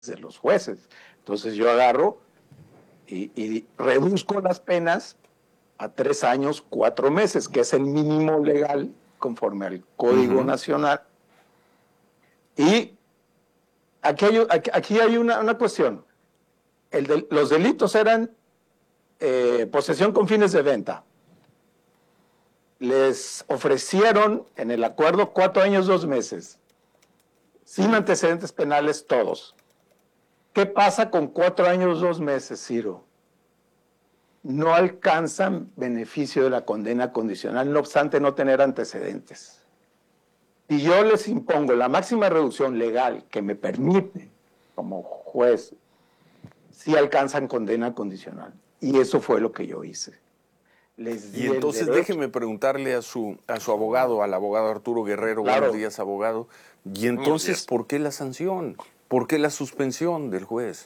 de los jueces. Entonces yo agarro y reduzco las penas a 3 años, 4 meses, que es el mínimo legal conforme al Código Nacional. Y aquí hay una cuestión. Los delitos eran posesión con fines de venta. Les ofrecieron en el acuerdo 4 años, 2 meses, sin antecedentes penales todos. ¿Qué pasa con 4 años, 2 meses, Ciro? No alcanzan beneficio de la condena condicional, no obstante no tener antecedentes. Si yo les impongo la máxima reducción legal que me permite, como juez, sí alcanzan condena condicional. Y eso fue lo que yo hice. Les Y di el entonces derecho. déjeme preguntarle a su abogado, al abogado Arturo Guerrero, Claro. buenos días, abogado. Y entonces, ¿por qué la sanción? ¿Por qué la suspensión del juez?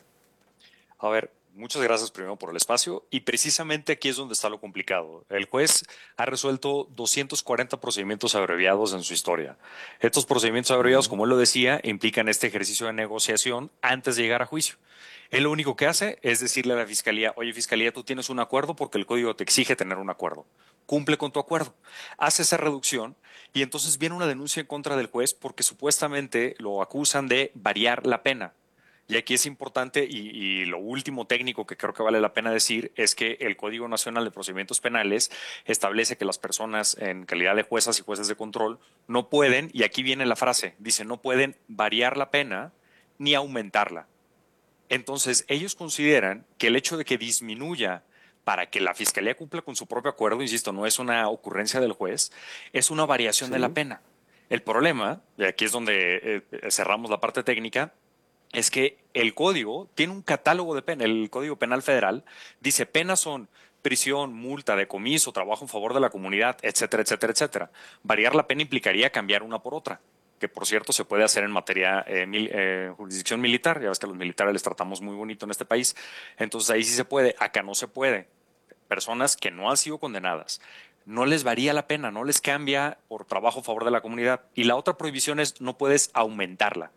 A ver, muchas gracias primero por el espacio y precisamente aquí es donde está lo complicado. El juez ha resuelto 240 procedimientos abreviados en su historia. Estos procedimientos abreviados, como él lo decía, implican este ejercicio de negociación antes de llegar a juicio. Él lo único que hace es decirle a la fiscalía, oye fiscalía, tú tienes un acuerdo porque el código te exige tener un acuerdo. Cumple con tu acuerdo. Hace esa reducción y entonces viene una denuncia en contra del juez porque supuestamente lo acusan de variar la pena. Y aquí es importante y lo último técnico que creo que vale la pena decir es que el Código Nacional de Procedimientos Penales establece que las personas en calidad de juezas y jueces de control no pueden, y aquí viene la frase, dice, no pueden variar la pena ni aumentarla. Entonces, ellos consideran que el hecho de que disminuya para que la fiscalía cumpla con su propio acuerdo, insisto, no es una ocurrencia del juez, es una variación de la pena. El problema, y aquí es donde cerramos la parte técnica, es que el código tiene un catálogo de penas. El Código Penal Federal dice penas son prisión, multa, decomiso, trabajo en favor de la comunidad, etcétera, etcétera, etcétera. Variar la pena implicaría cambiar una por otra, que por cierto se puede hacer en materia jurisdicción militar. Ya ves que a los militares les tratamos muy bonito en este país. Entonces ahí sí se puede, acá no se puede. Personas que no han sido condenadas, no les varía la pena, no les cambia por trabajo a favor de la comunidad. Y la otra prohibición es no puedes aumentarla.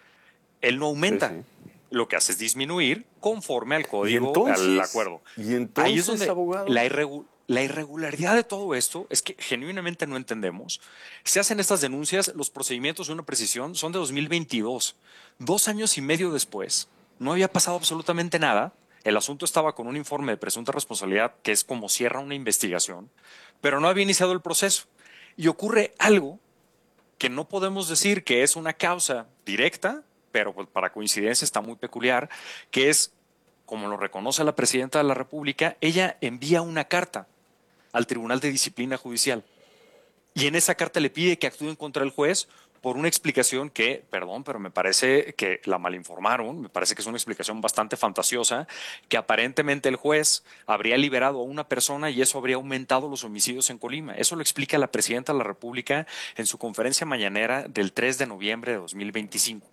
Él no Sí, aumenta, sí. lo que hace es disminuir conforme al Y código, al entonces, acuerdo. Ahí es donde abogado. la irregularidad de todo esto es que genuinamente no entendemos. Se hacen estas denuncias, los procedimientos de una precisión son de 2022. 2 años y medio después, no había pasado absolutamente nada. El asunto estaba con un informe de presunta responsabilidad, que es como cierra una investigación, pero no había iniciado el proceso. Y ocurre algo que no podemos decir que es una causa directa, pero pues para coincidencia está muy peculiar, que es, como lo reconoce la presidenta de la República, ella envía una carta al Tribunal de Disciplina Judicial y en esa carta le pide que actúen contra el juez por una explicación que, perdón, pero me parece que la malinformaron, me parece que es una explicación bastante fantasiosa, que aparentemente el juez habría liberado a una persona y eso habría aumentado los homicidios en Colima. Eso lo explica la presidenta de la República en su conferencia mañanera del 3 de noviembre de 2025.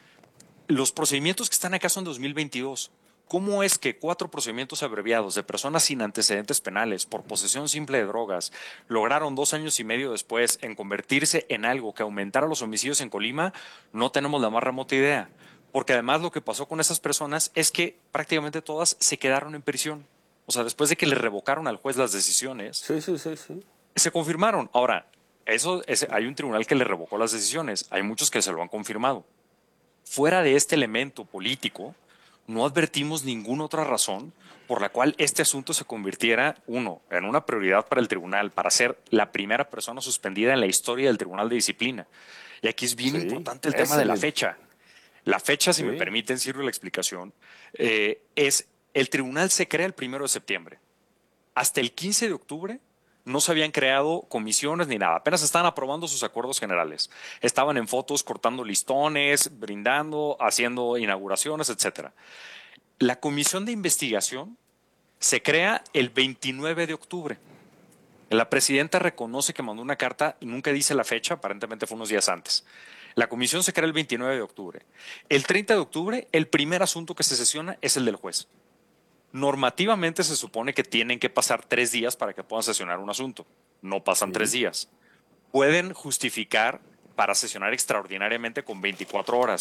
Los procedimientos que están acá son de 2022. ¿Cómo es que 4 procedimientos abreviados de personas sin antecedentes penales por posesión simple de drogas lograron 2 años y medio después en convertirse en algo que aumentara los homicidios en Colima? No tenemos la más remota idea. Porque además lo que pasó con esas personas es que prácticamente todas se quedaron en prisión. O sea, después de que le revocaron al juez las decisiones, Sí, sí, sí, sí. se confirmaron. Ahora, hay un tribunal que le revocó las decisiones. Hay muchos que se lo han confirmado. Fuera de este elemento político, no advertimos ninguna otra razón por la cual este asunto se convirtiera, uno, en una prioridad para el tribunal, para ser la primera persona suspendida en la historia del Tribunal de Disciplina. Y aquí es bien Sí, importante el tema ese de es la el... fecha. La fecha, si me Sí. permiten, sirve la explicación, es el tribunal se crea el 1 de septiembre. Hasta el 15 de octubre no se habían creado comisiones ni nada. Apenas estaban aprobando sus acuerdos generales. Estaban en fotos cortando listones, brindando, haciendo inauguraciones, etcétera. La comisión de investigación se crea el 29 de octubre. La presidenta reconoce que mandó una carta y nunca dice la fecha, aparentemente fue unos días antes. La comisión se crea el 29 de octubre. El 30 de octubre, el primer asunto que se sesiona es el del juez. Normativamente se supone que tienen que pasar 3 días para que puedan sesionar un asunto. No pasan Sí. 3 días. Pueden justificar para sesionar extraordinariamente con 24 horas.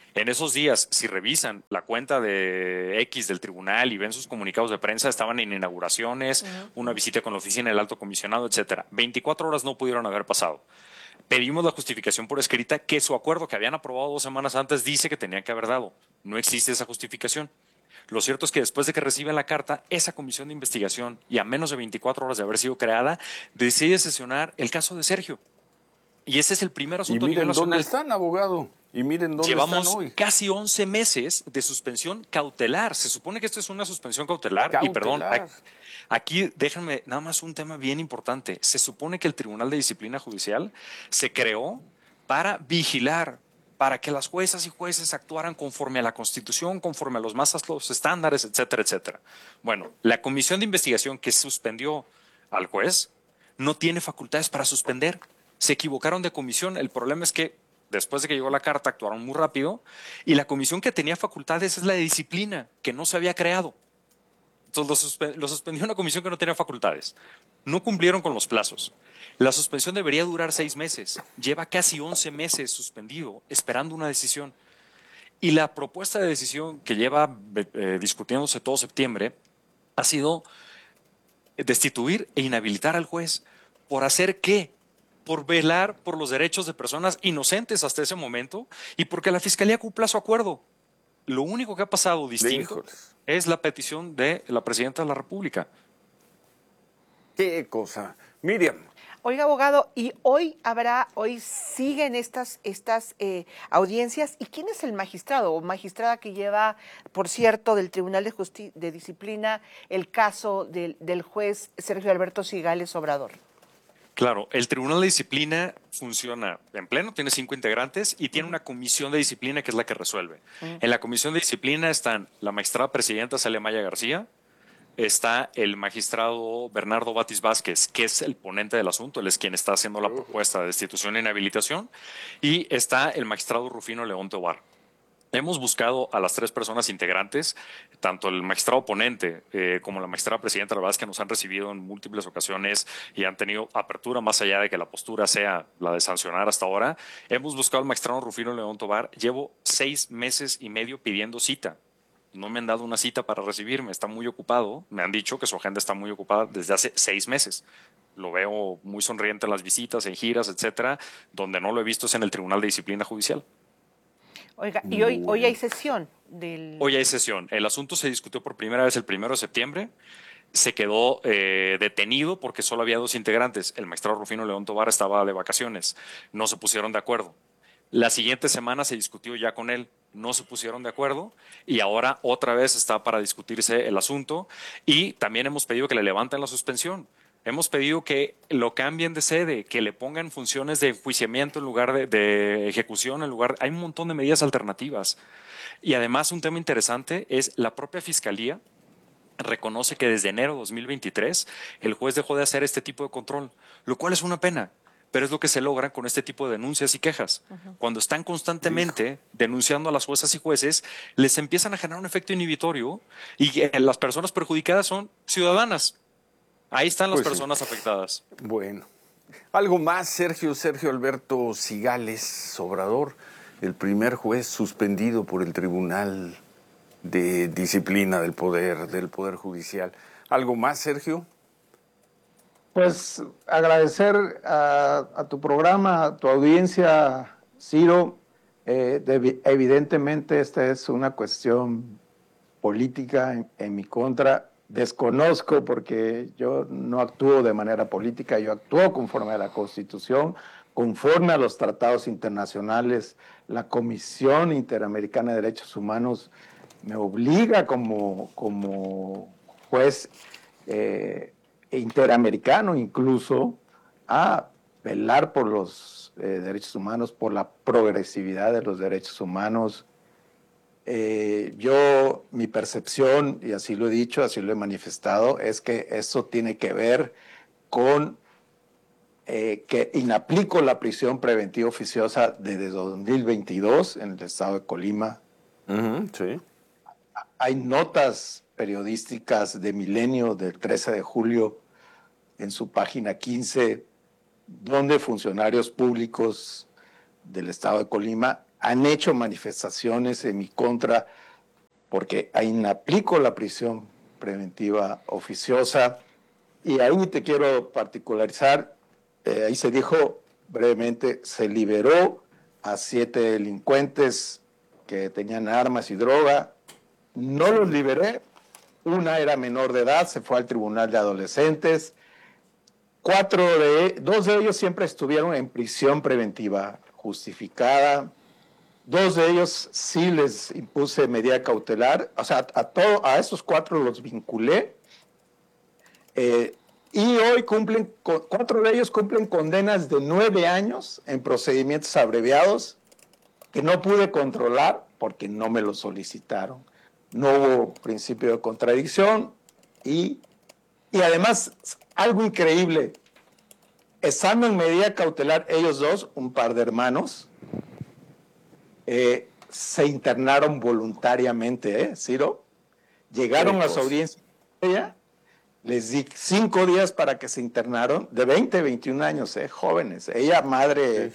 En esos días, si revisan la cuenta de X del tribunal y ven sus comunicados de prensa, estaban en inauguraciones, una visita con la oficina del alto comisionado, etcétera. 24 horas no pudieron haber pasado. Pedimos la justificación por escrita que su acuerdo que habían aprobado 2 semanas antes dice que tenían que haber dado. No existe esa justificación. Lo cierto es que después de que reciben la carta, esa comisión de investigación, y a menos de 24 horas de haber sido creada, decide sesionar el caso de Sergio. Y ese es el primer Y asunto a nivel miren dónde nacional. están, abogado. Y miren dónde Llevamos están hoy. casi 11 meses de suspensión cautelar. Se supone que esto es una suspensión cautelar. Y perdón, Cautelar. aquí déjenme nada más un tema bien importante. Se supone que el Tribunal de Disciplina Judicial se creó para vigilar, para que las juezas y jueces actuaran conforme a la Constitución, conforme a los más altos estándares, etcétera, etcétera. Bueno, la comisión de investigación que suspendió al juez no tiene facultades para suspender. Se equivocaron de comisión. El problema es que después de que llegó la carta actuaron muy rápido y la comisión que tenía facultades es la de disciplina, que no se había creado. Entonces lo suspendió una comisión que no tenía facultades. No cumplieron con los plazos. La suspensión debería durar 6 meses. Lleva casi 11 meses suspendido, esperando una decisión. Y la propuesta de decisión que lleva discutiéndose todo septiembre ha sido destituir e inhabilitar al juez. ¿Por hacer qué? Por velar por los derechos de personas inocentes hasta ese momento y porque la fiscalía cumpla su acuerdo. Lo único que ha pasado distinto Híjoles. es la petición de la presidenta de la República. Qué cosa. Miriam. Oiga, abogado, y hoy siguen estas audiencias. ¿Y quién es el magistrado o magistrada que lleva, por cierto, del Tribunal de Disciplina el caso del juez Sergio Alberto Cigales Obrador? Claro, el Tribunal de Disciplina funciona en pleno, tiene 5 integrantes y tiene una comisión de disciplina que es la que resuelve. En la comisión de disciplina están la magistrada presidenta Celia Maya García, está el magistrado Bernardo Batis Vázquez, que es el ponente del asunto, él es quien está haciendo la propuesta de destitución e inhabilitación, y está el magistrado Rufino León Tobar. Hemos buscado a las 3 personas integrantes, tanto el magistrado ponente como la magistrada presidenta. La verdad es que nos han recibido en múltiples ocasiones y han tenido apertura más allá de que la postura sea la de sancionar hasta ahora. Hemos buscado al magistrado Rufino León Tobar. Llevo 6 meses y medio pidiendo cita. No me han dado una cita para recibirme, está muy ocupado. Me han dicho que su agenda está muy ocupada desde hace 6 meses. Lo veo muy sonriente en las visitas, en giras, etcétera. Donde no lo he visto es en el Tribunal de Disciplina Judicial. Oiga, y hoy hay sesión Hoy hay sesión. El asunto se discutió por primera vez el 1 de septiembre. Se quedó detenido porque solo había 2 integrantes. El magistrado Rufino León Tobar estaba de vacaciones. No se pusieron de acuerdo. La siguiente semana se discutió ya con él. No se pusieron de acuerdo y ahora otra vez está para discutirse el asunto. Y también hemos pedido que le levanten la suspensión. Hemos pedido que lo cambien de sede, que le pongan funciones de enjuiciamiento en lugar de ejecución, hay un montón de medidas alternativas. Y además un tema interesante es la propia fiscalía reconoce que desde enero de 2023 el juez dejó de hacer este tipo de control, lo cual es una pena. Pero es lo que se logra con este tipo de denuncias y quejas. Cuando están constantemente denunciando a las juezas y jueces, les empiezan a generar un efecto inhibitorio y las personas perjudicadas son ciudadanas. Ahí están las personas afectadas. Bueno. Algo más, Sergio Alberto Cigales Obrador, el primer juez suspendido por el Tribunal de Disciplina del Poder Judicial. ¿Algo más, Sergio? Pues agradecer a tu programa, a tu audiencia, Ciro. Evidentemente esta es una cuestión política en mi contra. Desconozco porque yo no actúo de manera política, yo actúo conforme a la Constitución, conforme a los tratados internacionales. La Comisión Interamericana de Derechos Humanos me obliga como juez interamericano incluso a velar por los derechos humanos, por la progresividad de los derechos humanos. Mi percepción, y así lo he dicho, así lo he manifestado, es que eso tiene que ver con que inaplico la prisión preventiva oficiosa desde 2022 en el estado de Colima. Sí. Hay notas periodísticas de Milenio del 13 de julio en su página 15, donde funcionarios públicos del estado de Colima han hecho manifestaciones en mi contra porque ahí aplico la prisión preventiva oficiosa. Y ahí te quiero particularizar, ahí se dijo brevemente, se liberó a 7 delincuentes que tenían armas y droga. No los liberé, una era menor de edad, se fue al tribunal de adolescentes. 2 de ellos siempre estuvieron en prisión preventiva justificada. 2 de ellos sí les impuse medida cautelar, o sea, a esos 4 los vinculé. Y hoy 4 de ellos cumplen condenas de 9 años en procedimientos abreviados que no pude controlar porque no me lo solicitaron. No hubo principio de contradicción y además, algo increíble, estando en medida cautelar ellos 2, un par de hermanos, se internaron voluntariamente, Ciro. Llegaron a su audiencia, les di 5 días para que se internaron, de 20, 21 años, jóvenes. Ella, madre,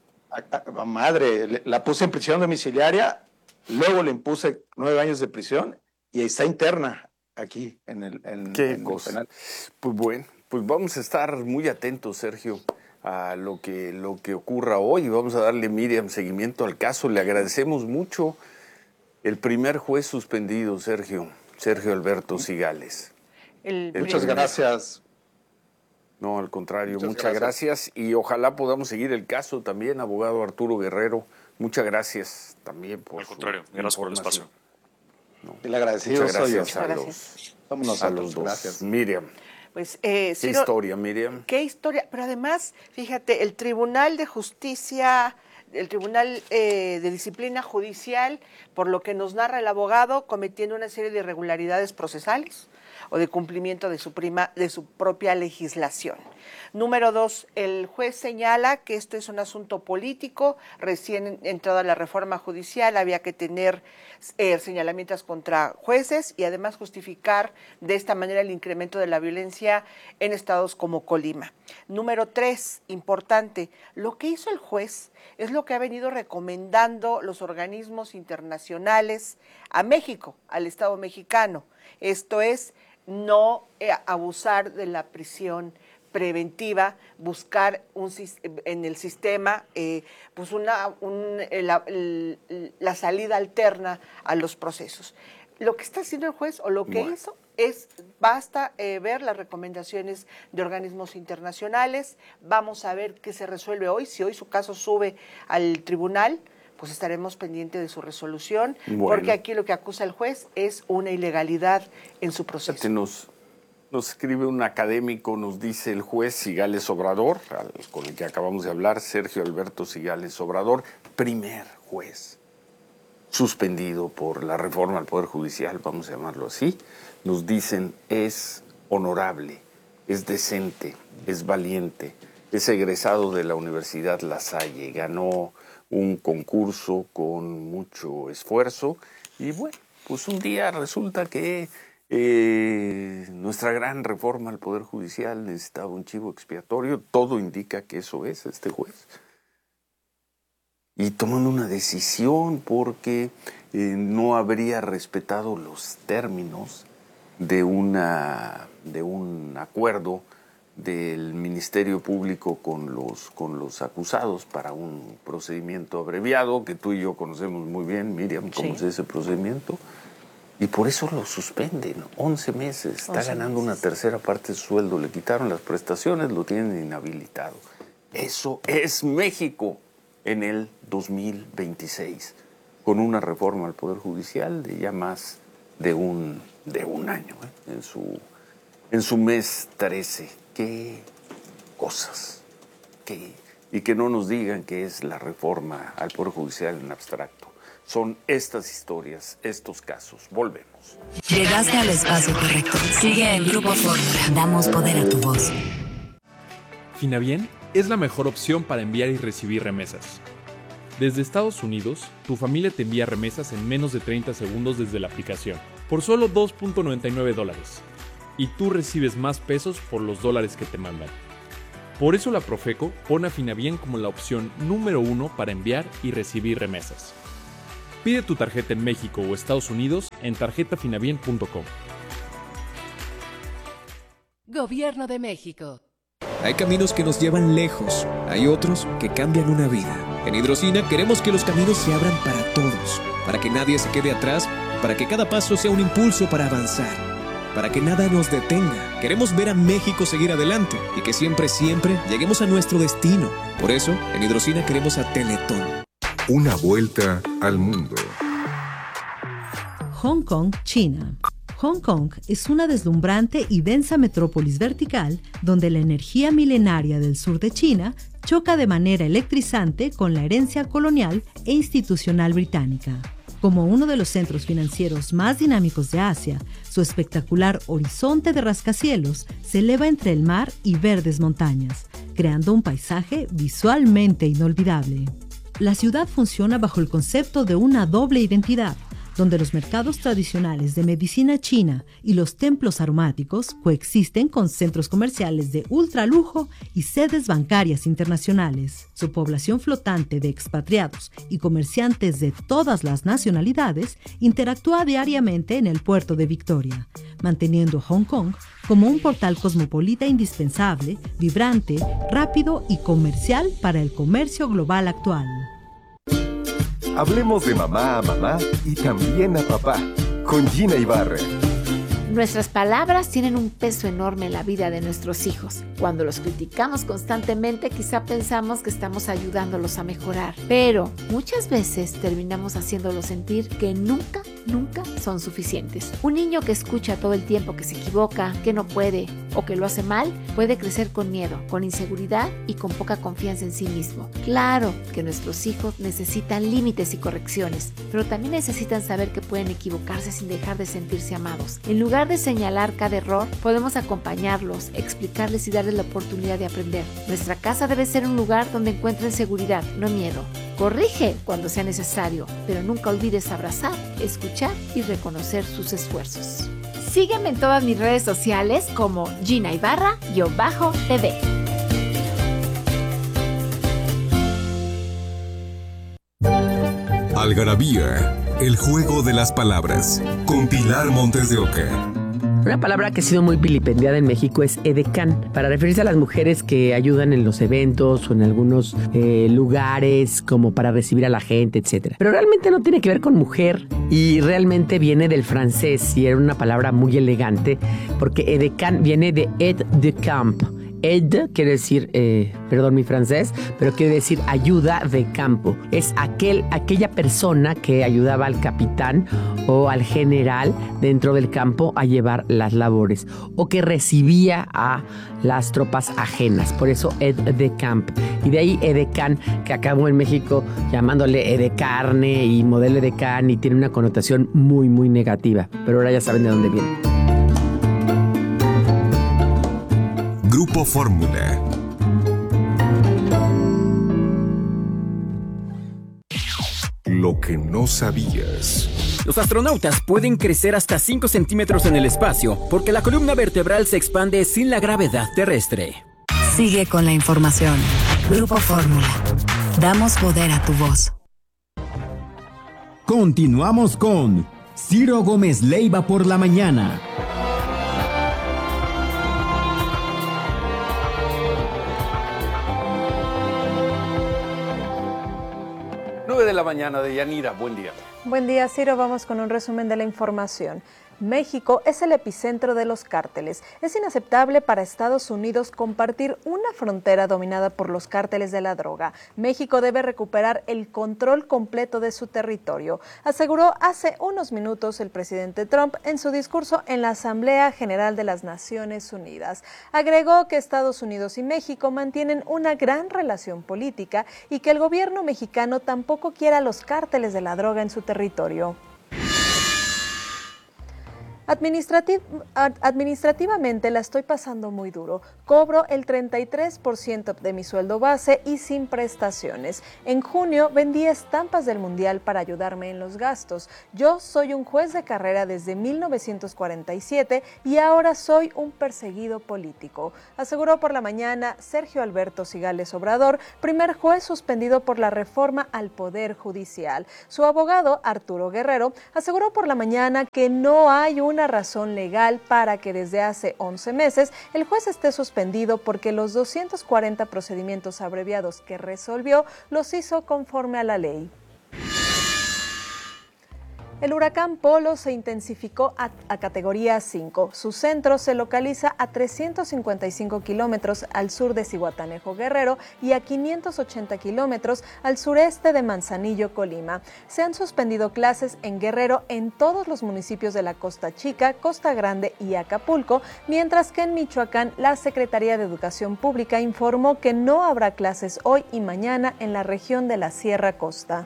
la puse en prisión domiciliaria, luego le impuse 9 años de prisión y está interna aquí en el penal. Pues bueno, pues vamos a estar muy atentos, Sergio, a lo que ocurra hoy. Vamos a darle, Miriam, seguimiento al caso. Le agradecemos mucho el primer juez suspendido, Sergio Alberto Cigales. Muchas gracias. No, al contrario, muchas gracias. Y ojalá podamos seguir el caso también, abogado Arturo Guerrero. Muchas gracias también por Al contrario, gracias por el espacio. El agradecido soy yo. Somos a los dos. Gracias. Miriam. Pues, ¿Qué Ciro, historia, Miriam? qué historia, pero además, fíjate, el Tribunal de Justicia, el Tribunal de Disciplina Judicial, por lo que nos narra el abogado, cometiendo una serie de irregularidades procesales o de cumplimiento de su propia legislación. Número 2, el juez señala que esto es un asunto político, recién entrada la reforma judicial, había que tener señalamientos contra jueces y además justificar de esta manera el incremento de la violencia en estados como Colima. Número 3, importante, lo que hizo el juez es lo que ha venido recomendando los organismos internacionales a México, al Estado mexicano. Esto es no abusar de la prisión preventiva, buscar en el sistema pues la salida alterna a los procesos. Lo que está haciendo el juez o lo que hizo es, basta ver las recomendaciones de organismos internacionales, vamos a ver qué se resuelve hoy, si hoy su caso sube al tribunal, pues estaremos pendientes de su resolución, porque aquí lo que acusa el juez es una ilegalidad en su proceso. Nos escribe un académico, nos dice el juez Cigales Obrador, con el que acabamos de hablar, Sergio Alberto Cigales Obrador, primer juez suspendido por la reforma al Poder Judicial, vamos a llamarlo así. Nos dicen, es honorable, es decente, es valiente, es egresado de la Universidad La Salle, ganó un concurso con mucho esfuerzo y bueno, pues un día resulta que nuestra gran reforma al Poder Judicial necesitaba un chivo expiatorio, todo indica que eso es este juez. Y tomando una decisión porque no habría respetado los términos de un acuerdo del Ministerio Público con los acusados para un procedimiento abreviado, que tú y yo conocemos muy bien, Miriam, cómo es ese procedimiento. Y por eso lo suspenden, 11 meses, está ganando una tercera parte de su sueldo, le quitaron las prestaciones, lo tienen inhabilitado. Eso es México en el 2026, con una reforma al Poder Judicial de ya más de un año, en su mes 13. Qué cosas, y que no nos digan que es la reforma al Poder Judicial en abstracto. Son estas historias, estos casos. Volvemos. Llegaste al espacio correcto. Sigue el Grupo Fórmula. Damos poder a tu voz. Finabién es la mejor opción para enviar y recibir remesas. Desde Estados Unidos, tu familia te envía remesas en menos de 30 segundos desde la aplicación, por solo $2.99. Y tú recibes más pesos por los dólares que te mandan. Por eso la Profeco pone a Finabien como la opción número 1 para enviar y recibir remesas. Pide tu tarjeta en México o Estados Unidos en tarjetafinabien.com. Gobierno de México. Hay caminos que nos llevan lejos, hay otros que cambian una vida. En Hidrocina queremos que los caminos se abran para todos, para que nadie se quede atrás, para que cada paso sea un impulso para avanzar, para que nada nos detenga. Queremos ver a México seguir adelante y que siempre lleguemos a nuestro destino. Por eso, en Hidrocina queremos a Teletón. Una vuelta al mundo. Hong Kong, China. Hong Kong es una deslumbrante y densa metrópolis vertical donde la energía milenaria del sur de China choca de manera electrizante con la herencia colonial e institucional británica. Como uno de los centros financieros más dinámicos de Asia, su espectacular horizonte de rascacielos se eleva entre el mar y verdes montañas, creando un paisaje visualmente inolvidable. La ciudad funciona bajo el concepto de una doble identidad, donde los mercados tradicionales de medicina china y los templos aromáticos coexisten con centros comerciales de ultralujo y sedes bancarias internacionales. Su población flotante de expatriados y comerciantes de todas las nacionalidades interactúa diariamente en el puerto de Victoria, manteniendo a Hong Kong como un portal cosmopolita indispensable, vibrante, rápido y comercial para el comercio global actual. Hablemos de mamá a mamá y también a papá, con Gina Ibarra. Nuestras palabras tienen un peso enorme en la vida de nuestros hijos. Cuando los criticamos constantemente, quizá pensamos que estamos ayudándolos a mejorar, pero muchas veces terminamos haciéndolos sentir que nunca son suficientes. Un niño que escucha todo el tiempo que se equivoca, que no puede o que lo hace mal, puede crecer con miedo, con inseguridad y con poca confianza en sí mismo. Claro que nuestros hijos necesitan límites y correcciones, pero también necesitan saber que pueden equivocarse sin dejar de sentirse amados. En lugar de señalar cada error, podemos acompañarlos, explicarles y darles la oportunidad de aprender. Nuestra casa debe ser un lugar donde encuentren seguridad, no miedo. Corrige cuando sea necesario, pero nunca olvides abrazar, escuchar y reconocer sus esfuerzos. Sígueme en todas mis redes sociales como Gina Ibarra-TV. Algarabía, el juego de las palabras, con Pilar Montes de Oca. Una palabra que ha sido muy vilipendiada en México es edecán, para referirse a las mujeres que ayudan en los eventos o en algunos lugares como para recibir a la gente, etc. Pero realmente no tiene que ver con mujer y realmente viene del francés y era una palabra muy elegante porque edecán viene de aide de camp. Aide quiere decir, perdón mi francés, pero quiere decir ayuda de campo. Es aquella persona que ayudaba al capitán o al general dentro del campo a llevar las labores o que recibía a las tropas ajenas. Por eso aide de camp. Y de ahí edecán, que acabó en México llamándole edecarne y modelo edecán y tiene una connotación muy, muy negativa. Pero ahora ya saben de dónde viene. Grupo Fórmula. Lo que no sabías. Los astronautas pueden crecer hasta 5 centímetros en el espacio porque la columna vertebral se expande sin la gravedad terrestre. Sigue con la información. Grupo Fórmula. Damos poder a tu voz. Continuamos con Ciro Gómez Leiva por la mañana. 9 de la mañana de Yanira, buen día. Buen día, Ciro. Vamos con un resumen de la información. México es el epicentro de los cárteles. Es inaceptable para Estados Unidos compartir una frontera dominada por los cárteles de la droga. México debe recuperar el control completo de su territorio, aseguró hace unos minutos el presidente Trump en su discurso en la Asamblea General de las Naciones Unidas. Agregó que Estados Unidos y México mantienen una gran relación política y que el gobierno mexicano tampoco quiere a los cárteles de la droga en su territorio. Administrativamente la estoy pasando muy duro. Cobro el 33% de mi sueldo base y sin prestaciones. En junio vendí estampas del Mundial para ayudarme en los gastos. Yo soy un juez de carrera desde 1947 y ahora soy un perseguido político, aseguró por la mañana Sergio Alberto Cigales Obrador, primer juez suspendido por la reforma al Poder Judicial. Su abogado, Arturo Guerrero, aseguró por la mañana que no hay una razón legal para que desde hace 11 meses el juez esté suspendido porque los 240 procedimientos abreviados que resolvió los hizo conforme a la ley. El huracán Polo se intensificó a categoría 5. Su centro se localiza a 355 kilómetros al sur de Zihuatanejo, Guerrero, y a 580 kilómetros al sureste de Manzanillo, Colima. Se han suspendido clases en Guerrero en todos los municipios de la Costa Chica, Costa Grande y Acapulco, mientras que en Michoacán la Secretaría de Educación Pública informó que no habrá clases hoy y mañana en la región de la Sierra Costa.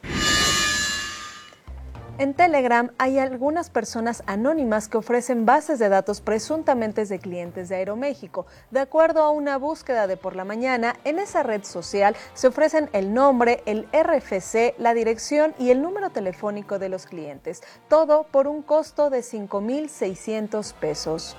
En Telegram hay algunas personas anónimas que ofrecen bases de datos presuntamente de clientes de Aeroméxico. De acuerdo a una búsqueda de por la mañana, en esa red social se ofrecen el nombre, el RFC, la dirección y el número telefónico de los clientes. Todo por un costo de 5,600 pesos.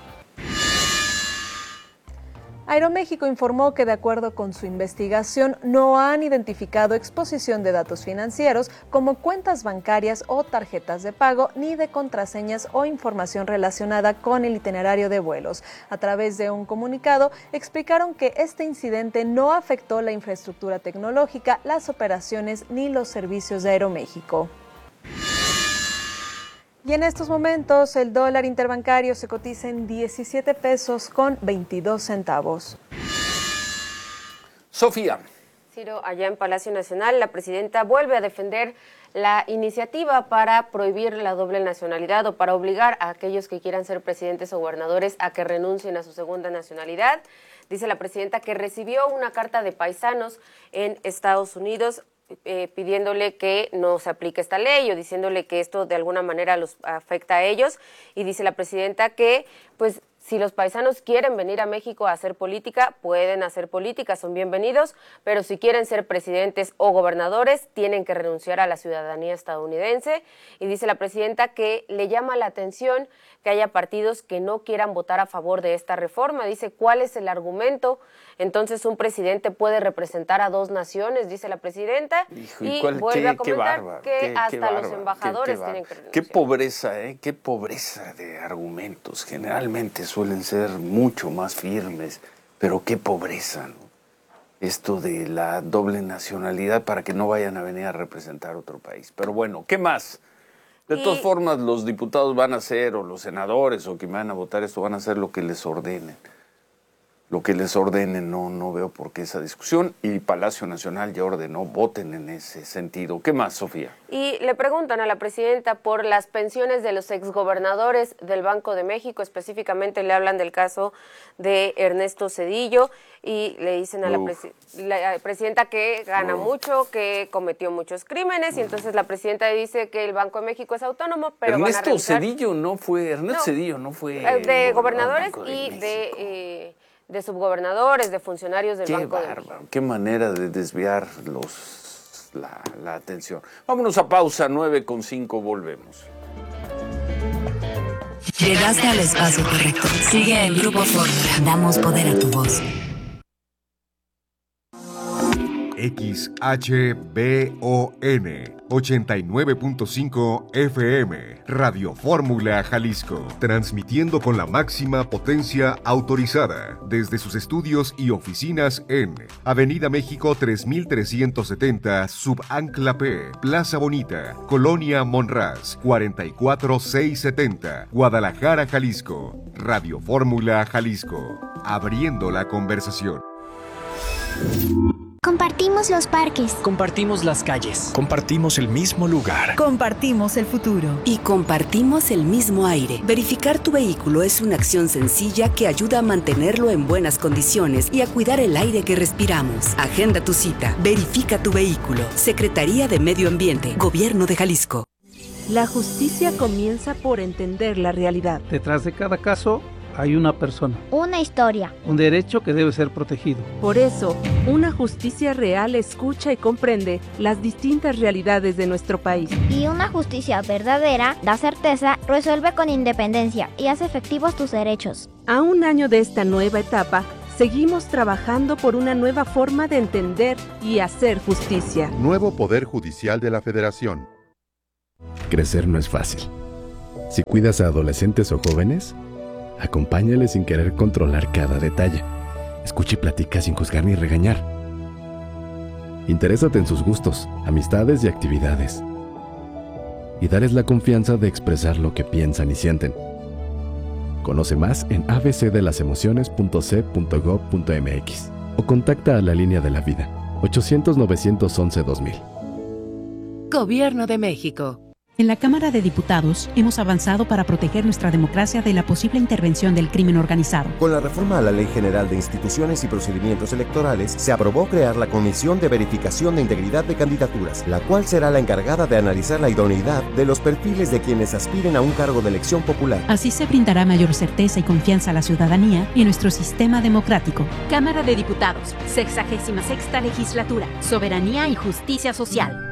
Aeroméxico informó que de acuerdo con su investigación no han identificado exposición de datos financieros como cuentas bancarias o tarjetas de pago ni de contraseñas o información relacionada con el itinerario de vuelos. A través de un comunicado explicaron que este incidente no afectó la infraestructura tecnológica, las operaciones ni los servicios de Aeroméxico. Y en estos momentos el dólar interbancario se cotiza en 17 pesos con 22 centavos. Sofía. Ciro, allá en Palacio Nacional, la presidenta vuelve a defender la iniciativa para prohibir la doble nacionalidad o para obligar a aquellos que quieran ser presidentes o gobernadores a que renuncien a su segunda nacionalidad. Dice la presidenta que recibió una carta de paisanos en Estados Unidos pidiéndole que no se aplique esta ley o diciéndole que esto de alguna manera los afecta a ellos, y dice la presidenta que pues si los paisanos quieren venir a México a hacer política, pueden hacer política, son bienvenidos, pero si quieren ser presidentes o gobernadores, tienen que renunciar a la ciudadanía estadounidense. Y dice la presidenta que le llama la atención que haya partidos que no quieran votar a favor de esta reforma. Dice, ¿cuál es el argumento? Entonces un presidente puede representar a dos naciones, dice la presidenta, y vuelve a comentar que hasta los embajadores tienen que renunciar. Qué pobreza, qué pobreza de argumentos. Generalmente suelen ser mucho más firmes, pero qué pobreza, ¿no? Esto de la doble nacionalidad para que no vayan a venir a representar otro país. Pero bueno, ¿qué más? De todas formas, los diputados van a hacer, o los senadores, o que van a votar esto, van a hacer lo que les ordenen. Lo que les ordenen, no veo por qué esa discusión, y Palacio Nacional ya ordenó, voten en ese sentido. ¿Qué más, Sofía? Y le preguntan a la presidenta por las pensiones de los exgobernadores del Banco de México, específicamente le hablan del caso de Ernesto Zedillo, y le dicen a la presidenta que gana mucho, que cometió muchos crímenes, y entonces la presidenta dice que el Banco de México es autónomo, pero Ernesto Zedillo no fue de gobernadores y de subgobernadores, de funcionarios del Banco de México. Qué manera de desviar la atención. Vámonos a pausa, 9:05, volvemos. Llegaste al espacio correcto. Sigue en Grupo Fórmula. Damos poder a tu voz. XHBON 89.5 FM, Radio Fórmula Jalisco, transmitiendo con la máxima potencia autorizada desde sus estudios y oficinas en Avenida México 3370, Subancla P, Plaza Bonita, Colonia Monraz, 44670, Guadalajara, Jalisco. Radio Fórmula Jalisco, abriendo la conversación. Compartimos los parques. Compartimos las calles. Compartimos el mismo lugar. Compartimos el futuro. Y compartimos el mismo aire. Verificar tu vehículo es una acción sencilla que ayuda a mantenerlo en buenas condiciones y a cuidar el aire que respiramos. Agenda tu cita. Verifica tu vehículo. Secretaría de Medio Ambiente. Gobierno de Jalisco. La justicia comienza por entender la realidad. Detrás de cada caso hay una persona. Una historia. Un derecho que debe ser protegido. Por eso, una justicia real escucha y comprende las distintas realidades de nuestro país. Y una justicia verdadera da certeza, resuelve con independencia y hace efectivos tus derechos. A un año de esta nueva etapa, seguimos trabajando por una nueva forma de entender y hacer justicia. Nuevo Poder Judicial de la Federación. Crecer no es fácil. Si cuidas a adolescentes o jóvenes, acompáñales sin querer controlar cada detalle. Escucha y platica sin juzgar ni regañar. Interésate en sus gustos, amistades y actividades. Y dales la confianza de expresar lo que piensan y sienten. Conoce más en abcdelasemociones.c.gov.mx o contacta a la Línea de la Vida, 800-911-2000. Gobierno de México. En la Cámara de Diputados hemos avanzado para proteger nuestra democracia de la posible intervención del crimen organizado. Con la reforma a la Ley General de Instituciones y Procedimientos Electorales, se aprobó crear la Comisión de Verificación de Integridad de Candidaturas, la cual será la encargada de analizar la idoneidad de los perfiles de quienes aspiren a un cargo de elección popular. Así se brindará mayor certeza y confianza a la ciudadanía y nuestro sistema democrático. Cámara de Diputados, 66ª Legislatura, Soberanía y Justicia Social.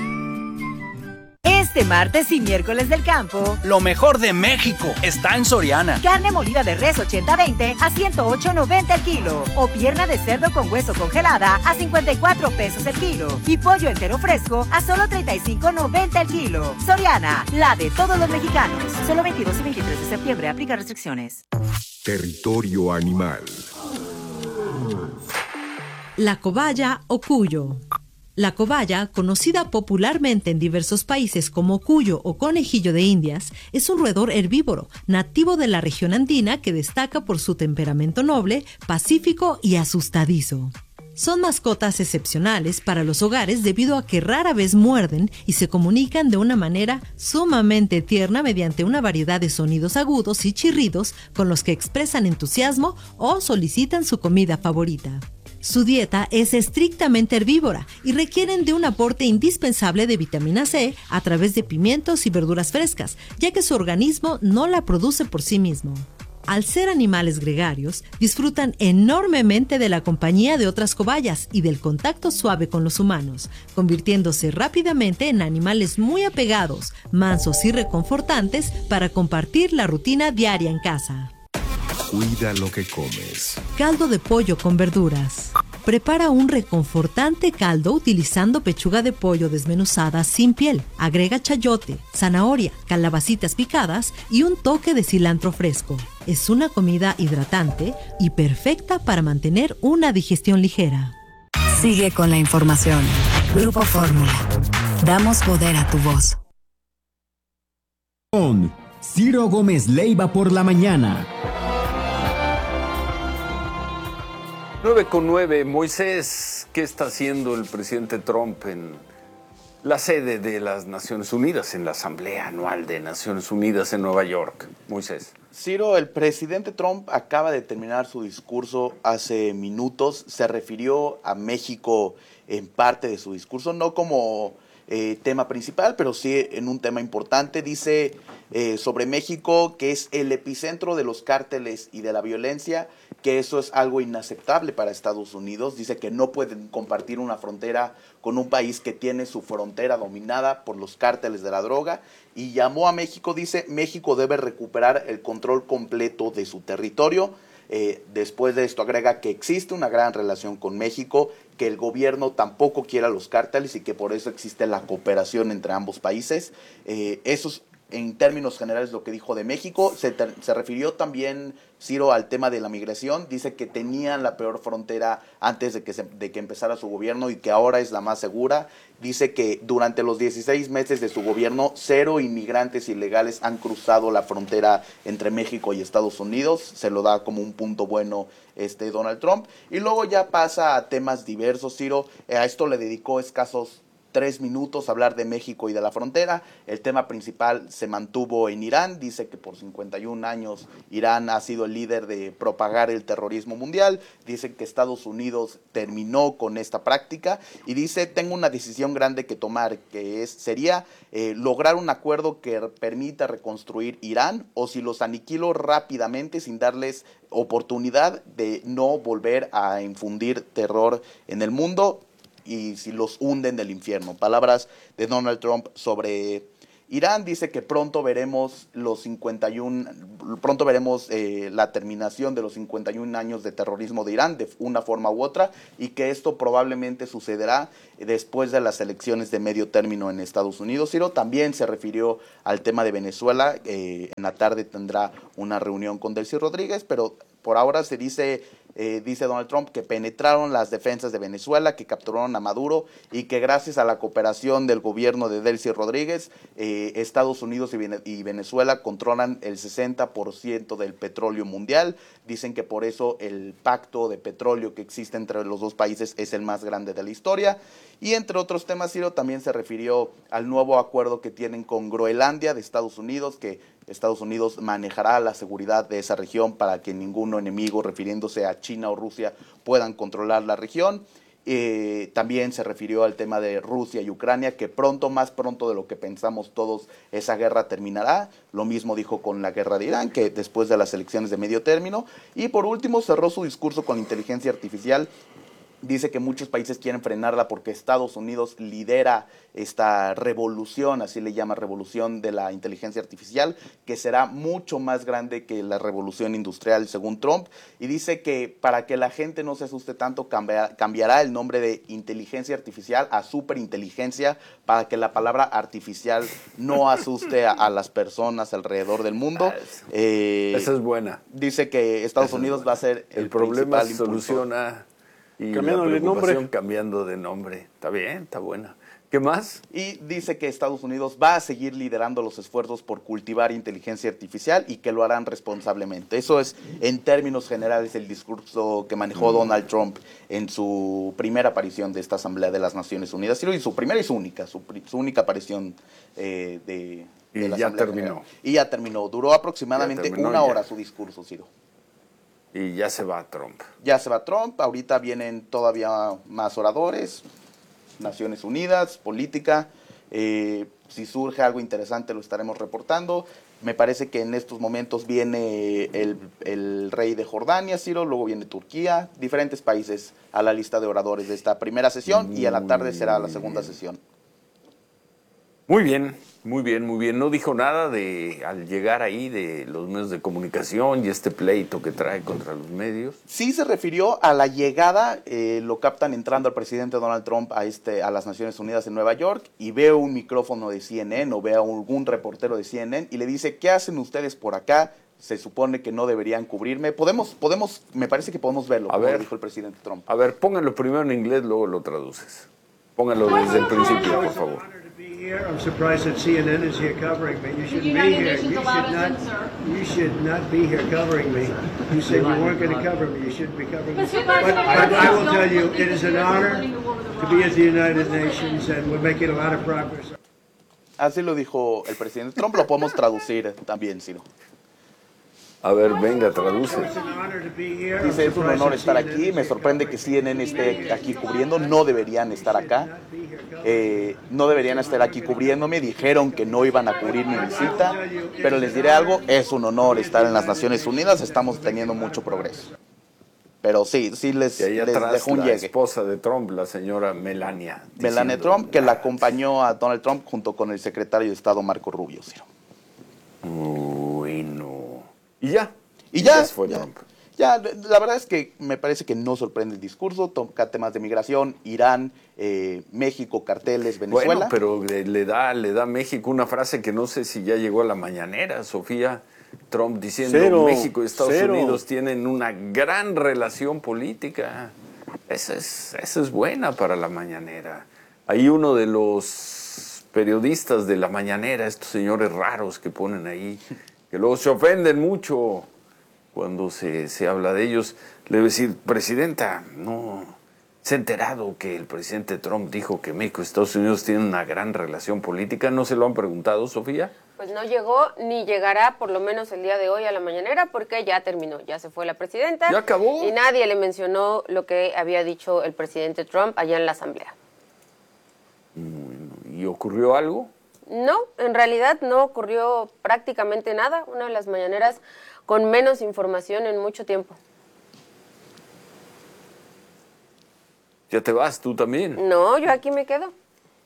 Este martes y miércoles del campo, lo mejor de México está en Soriana. Carne molida de res 80-20 a 108.90 el kilo. O pierna de cerdo con hueso congelada a 54 pesos el kilo. Y pollo entero fresco a solo 35.90 el kilo. Soriana, la de todos los mexicanos. Solo 22 y 23 de septiembre. Aplica restricciones. Territorio animal. La cobaya o cuyo. La cobaya, conocida popularmente en diversos países como cuyo o conejillo de Indias, es un roedor herbívoro nativo de la región andina que destaca por su temperamento noble, pacífico y asustadizo. Son mascotas excepcionales para los hogares debido a que rara vez muerden y se comunican de una manera sumamente tierna mediante una variedad de sonidos agudos y chirridos con los que expresan entusiasmo o solicitan su comida favorita. Su dieta es estrictamente herbívora y requieren de un aporte indispensable de vitamina C a través de pimientos y verduras frescas, ya que su organismo no la produce por sí mismo. Al ser animales gregarios, disfrutan enormemente de la compañía de otras cobayas y del contacto suave con los humanos, convirtiéndose rápidamente en animales muy apegados, mansos y reconfortantes para compartir la rutina diaria en casa. Cuida lo que comes. Caldo de pollo con verduras. Prepara un reconfortante caldo utilizando pechuga de pollo desmenuzada sin piel. Agrega chayote, zanahoria, calabacitas picadas y un toque de cilantro fresco. Es una comida hidratante y perfecta para mantener una digestión ligera. Sigue con la información. Grupo Fórmula. Damos poder a tu voz. Con Ciro Gómez Leiva por la mañana. 9:09. Moisés, ¿qué está haciendo el presidente Trump en la sede de las Naciones Unidas, en la Asamblea Anual de Naciones Unidas en Nueva York? Moisés. Ciro, el presidente Trump acaba de terminar su discurso hace minutos. Se refirió a México en parte de su discurso, no como tema principal, pero sí en un tema importante. Dice sobre México que es el epicentro de los cárteles y de la violencia, que eso es algo inaceptable para Estados Unidos. Dice que no pueden compartir una frontera con un país que tiene su frontera dominada por los cárteles de la droga, y llamó a México, dice, México debe recuperar el control completo de su territorio. Después de esto agrega que existe una gran relación con México, que el gobierno tampoco quiere a los cárteles y que por eso existe la cooperación entre ambos países. Eso es en términos generales lo que dijo de México. Se refirió también, Ciro, al tema de la migración. Dice que tenían la peor frontera antes de que empezara su gobierno y que ahora es la más segura. Dice que durante los 16 meses de su gobierno, 0 inmigrantes ilegales han cruzado la frontera entre México y Estados Unidos. Se lo da como un punto bueno Donald Trump. Y luego ya pasa a temas diversos, Ciro. A esto le dedicó escasos 3 minutos hablar de México y de la frontera. El tema principal se mantuvo en Irán. Dice que por 51 años Irán ha sido el líder de propagar el terrorismo mundial. Dice que Estados Unidos terminó con esta práctica y dice, tengo una decisión grande que tomar, que sería lograr un acuerdo que permita reconstruir Irán, o si los aniquilo rápidamente sin darles oportunidad de no volver a infundir terror en el mundo, y si los hunden del infierno. Palabras de Donald Trump sobre Irán. Dice que pronto veremos la terminación de los 51 años de terrorismo de Irán de una forma u otra, y que esto probablemente sucederá después de las elecciones de medio término en Estados Unidos. Ciro también se refirió al tema de Venezuela. En la tarde tendrá una reunión con Delcy Rodríguez, pero por ahora se dice Donald Trump que penetraron las defensas de Venezuela, que capturaron a Maduro, y que gracias a la cooperación del gobierno de Delcy Rodríguez, Estados Unidos y Venezuela controlan el 60% del petróleo mundial. Dicen que por eso el pacto de petróleo que existe entre los dos países es el más grande de la historia. Y entre otros temas, Ciro también se refirió al nuevo acuerdo que tienen con Groenlandia de Estados Unidos, que Estados Unidos manejará la seguridad de esa región para que ningún enemigo, refiriéndose a China o Rusia, puedan controlar la región. También se refirió al tema de Rusia y Ucrania, que pronto, más pronto de lo que pensamos todos, esa guerra terminará. Lo mismo dijo con la guerra de Irán, que después de las elecciones de medio término. Y por último cerró su discurso con inteligencia artificial. Dice que muchos países quieren frenarla porque Estados Unidos lidera esta revolución, así le llama, revolución de la inteligencia artificial, que será mucho más grande que la revolución industrial, según Trump. Y dice que para que la gente no se asuste tanto, cambiará el nombre de inteligencia artificial a superinteligencia, para que la palabra artificial no asuste a las personas alrededor del mundo. Esa es buena. Dice que Estados Unidos va a ser el problema se soluciona. Y cambiándole nombre. Cambiando de nombre. Está bien, está buena. ¿Qué más? Y dice que Estados Unidos va a seguir liderando los esfuerzos por cultivar inteligencia artificial y que lo harán responsablemente. Eso es, en términos generales, el discurso que manejó Donald Trump en su primera aparición de esta Asamblea de las Naciones Unidas. Y su primera y su única aparición de la ya Asamblea terminó. General. Y ya terminó. Duró aproximadamente una hora su discurso, Ciro. Y ya se va Trump. Ya se va Trump, ahorita vienen todavía más oradores, Naciones Unidas, política. Si surge algo interesante lo estaremos reportando. Me parece que en estos momentos viene el rey de Jordania, Ciro, luego viene Turquía, diferentes países a la lista de oradores de esta primera sesión, y a la tarde será la segunda sesión. Muy bien, muy bien, muy bien. No dijo nada al llegar ahí de los medios de comunicación y este pleito que trae contra los medios. Sí se refirió a la llegada, lo captan entrando al presidente Donald Trump a las Naciones Unidas en Nueva York, y veo un micrófono de CNN o veo algún reportero de CNN y le dice, ¿qué hacen ustedes por acá? Se supone que no deberían cubrirme. Me parece que podemos verlo, como dijo el presidente Trump. A ver, pónganlo primero en inglés, luego lo traduces. Pónganlo desde el principio, por favor. I'm surprised that CNN is here covering me. You shouldn't be here. You should not be here covering me. You said you weren't going to cover me. You shouldn't be covering me. But I will tell you, it is an honor to be at the United Nations, and we're making a lot of progress. Así lo dijo el presidente Trump. Lo podemos traducir también, Ciro. A ver, venga, traduce. Dice, es un honor estar aquí. Me sorprende que CNN esté aquí cubriendo. No deberían estar acá. No deberían estar aquí cubriéndome. Dijeron que no iban a cubrir mi visita. Pero les diré algo, es un honor estar en las Naciones Unidas. Estamos teniendo mucho progreso. Pero sí les dejó un llegue. La esposa de Trump, la señora Melania. Melania Trump, que la acompañó a Donald Trump junto con el secretario de Estado Marco Rubio, Ciro. Bueno. Y ya. Trump. Ya, la verdad es que me parece que no sorprende el discurso. Toca temas de migración, Irán, México, carteles, Venezuela. Bueno, pero le da a México una frase que no sé si ya llegó a la mañanera, Sofía. Trump diciendo México y Estados Unidos tienen una gran relación política. Esa es buena para la mañanera. Hay uno de los periodistas de la mañanera, estos señores raros que ponen ahí, que luego se ofenden mucho cuando se habla de ellos, le voy a decir, presidenta, no, ¿Se ha enterado que el presidente Trump dijo que México y Estados Unidos tienen una gran relación política? ¿No se lo han preguntado, Sofía? Pues no llegó ni llegará por lo menos el día de hoy a la mañanera porque ya terminó, ya se fue la presidenta. ¿Ya acabó? Y nadie le mencionó lo que había dicho el presidente Trump allá en la asamblea. ¿Y ocurrió algo? No, en realidad no ocurrió prácticamente nada. Una de las mañaneras con menos información en mucho tiempo. ¿Ya te vas tú también? No, yo aquí me quedo.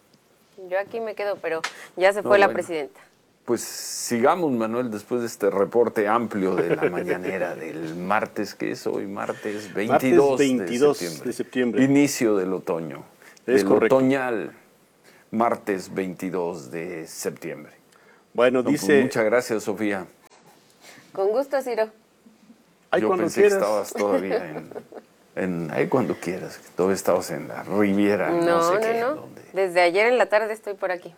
Pero ya se fue la presidenta. Pues sigamos, Manuel, después de este reporte amplio de la mañanera del martes, que es hoy, martes 22, de septiembre. Inicio del otoño. Es correcto. Otoñal, martes 22 de septiembre. Bueno, no, dice... Pues muchas gracias, Sofía. Con gusto, Ciro. Yo pensé que estabas todavía ahí cuando quieras. Todavía estabas en la Riviera, no sé qué. No. Desde ayer en la tarde estoy por aquí.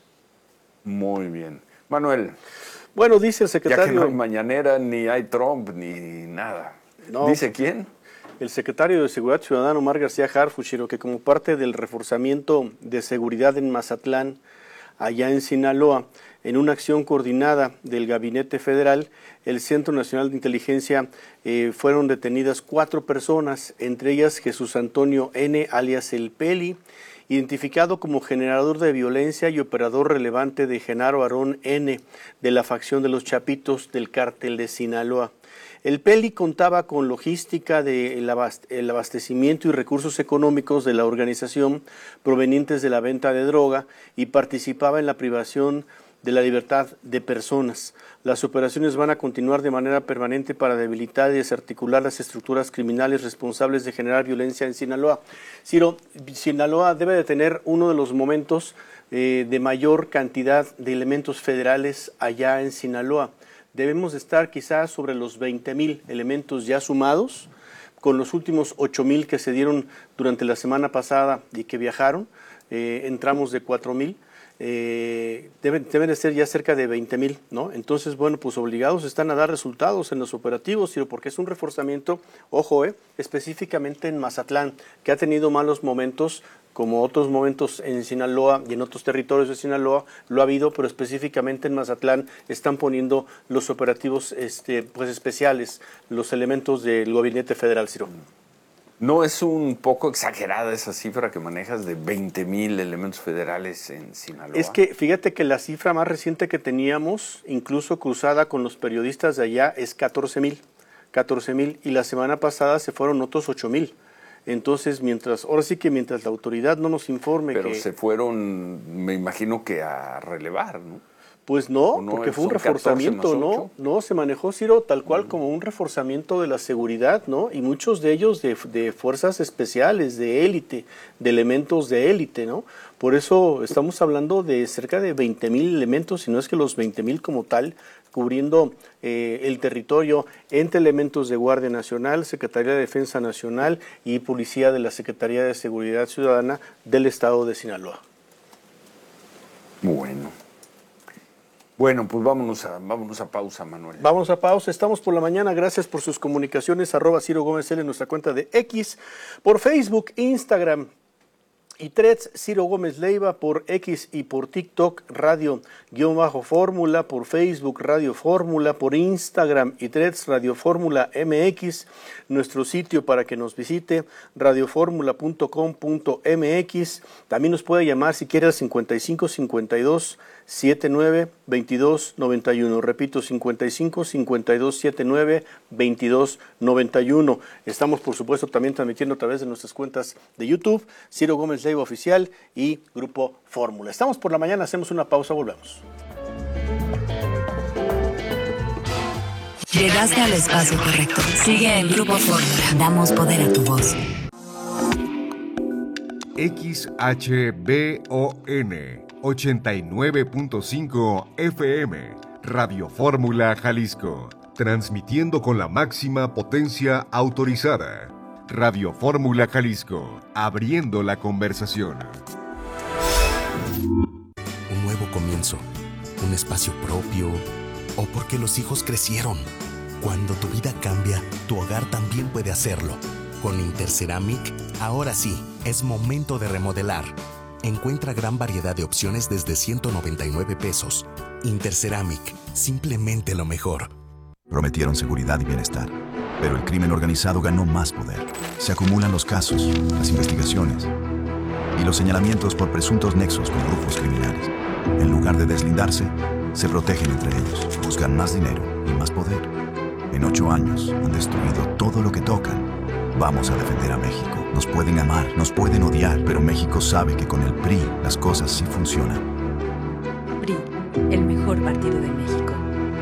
Muy bien. Manuel. Bueno, dice el secretario... Ya que no hay mañanera, ni hay Trump, ni nada. No. ¿Dice quién? El secretario de Seguridad Ciudadana, Omar García Harfuch, que como parte del reforzamiento de seguridad en Mazatlán, allá en Sinaloa, en una acción coordinada del Gabinete Federal, el Centro Nacional de Inteligencia, fueron detenidas 4 personas, entre ellas Jesús Antonio N., alias El Peli, identificado como generador de violencia y operador relevante de Genaro Aarón N., de la facción de los Chapitos del Cártel de Sinaloa. El Peli contaba con logística del abastecimiento y recursos económicos de la organización provenientes de la venta de droga y participaba en la privación de la libertad de personas. Las operaciones van a continuar de manera permanente para debilitar y desarticular las estructuras criminales responsables de generar violencia en Sinaloa. Ciro, Sinaloa debe de tener uno de los momentos de mayor cantidad de elementos federales allá en Sinaloa. Debemos de estar quizás sobre los 20,000 elementos ya sumados, con los últimos 8,000 que se dieron durante la semana pasada y que viajaron, entramos de 4,000. Deben de ser ya cerca de 20,000, ¿no? Entonces, bueno, pues obligados están a dar resultados en los operativos, porque es un reforzamiento, ojo, específicamente en Mazatlán, que ha tenido malos momentos, como otros momentos en Sinaloa y en otros territorios de Sinaloa lo ha habido, pero específicamente en Mazatlán están poniendo los operativos pues especiales, los elementos del Gabinete Federal, Ciro. ¿No es un poco exagerada esa cifra que manejas de 20,000 elementos federales en Sinaloa? Es que fíjate que la cifra más reciente que teníamos, incluso cruzada con los periodistas de allá, es 14,000, y la semana pasada se fueron otros 8,000. Entonces, ahora sí que mientras la autoridad no nos informe Pero se fueron, me imagino que a relevar, ¿no? Pues no, porque fue un reforzamiento, no, se manejó, Ciro, tal cual como un reforzamiento de la seguridad, ¿no? Y muchos de ellos de fuerzas especiales, de élite, de elementos de élite, ¿no? Por eso estamos hablando de cerca de 20,000 elementos, si no es que los 20,000 como tal, cubriendo el territorio entre elementos de Guardia Nacional, Secretaría de Defensa Nacional y Policía de la Secretaría de Seguridad Ciudadana del Estado de Sinaloa. Bueno, pues vámonos a pausa, Manuel. Vamos a pausa, estamos por la mañana, gracias por sus comunicaciones, @Ciro Gómez L en nuestra cuenta de X, por Facebook, Instagram y Threads, Ciro Gómez Leiva, por X y por TikTok, Radio-Fórmula, por Facebook, Radio Fórmula, por Instagram y Threads, Radio Fórmula MX, nuestro sitio para que nos visite, radioformula.com.mx, también nos puede llamar si quiere al 5552-79-2291, repito, 5552-79-2291. Estamos, por supuesto, también transmitiendo a través de nuestras cuentas de YouTube, Ciro Gómez Leiva Oficial y Grupo Fórmula. Estamos por la mañana, hacemos una pausa, volvemos. Llegaste al espacio correcto. Sigue en Grupo Fórmula. Damos poder a tu voz. XHBON 89.5 FM, Radio Fórmula Jalisco, transmitiendo con la máxima potencia autorizada. Radio Fórmula Jalisco, abriendo la conversación. Un nuevo comienzo, un espacio propio, o porque los hijos crecieron. Cuando tu vida cambia, tu hogar también puede hacerlo. Con Interceramic, ahora sí, es momento de remodelar. Encuentra gran variedad de opciones desde 199 pesos. Interceramic, simplemente lo mejor. Prometieron seguridad y bienestar, pero el crimen organizado ganó más poder. Se acumulan los casos, las investigaciones y los señalamientos por presuntos nexos con grupos criminales. En lugar de deslindarse, se protegen entre ellos, buscan más dinero y más poder. En 8 años han destruido todo lo que tocan. Vamos a defender a México. Nos pueden amar, nos pueden odiar, pero México sabe que con el PRI las cosas sí funcionan. PRI, el mejor partido de México.